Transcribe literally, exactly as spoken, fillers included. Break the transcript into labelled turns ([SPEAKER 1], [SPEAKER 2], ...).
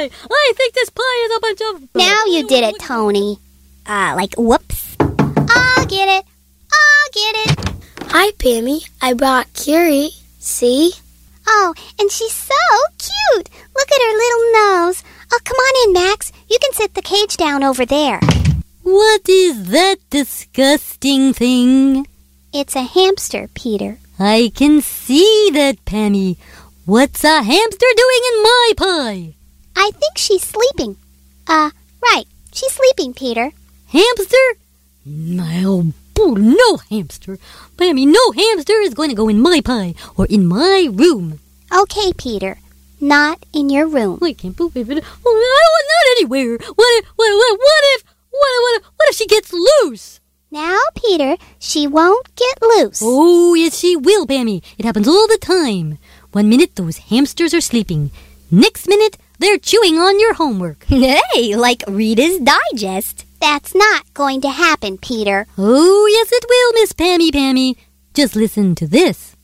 [SPEAKER 1] pie. I think this pie is a bunch of...
[SPEAKER 2] Now you did it, Tony. Uh, like, whoops. I'll get it. I'll get it.
[SPEAKER 3] Hi, Pammy. I brought Curie. See?
[SPEAKER 2] Oh, and she's so cute. Look at her little nose. Oh, come on in, Max. You can sit the cage down over there.
[SPEAKER 1] What is that disgusting thing?
[SPEAKER 2] It's a hamster, Peter.
[SPEAKER 1] I can see that, Pammy. What's a hamster doing in my pie?
[SPEAKER 2] I think she's sleeping. Uh, right. She's sleeping, Peter.
[SPEAKER 1] Hamster? No, no hamster. Pammy, no hamster is going to go in my pie or in my room.
[SPEAKER 2] Okay, Peter. Not in your room.
[SPEAKER 1] I can't believe it. Oh, not anywhere. What if, what, what, what if, what, what, what if she gets loose?
[SPEAKER 2] Now, Peter, she won't get loose.
[SPEAKER 1] Oh, yes, she will, Pammy. It happens all the time. One minute, those hamsters are sleeping. Next minute, they're chewing on your homework.
[SPEAKER 4] Hey, like Reader's Digest.
[SPEAKER 2] That's not going to happen, Peter.
[SPEAKER 1] Oh, yes, it will, Miss Pammy Pammy. Just listen to this.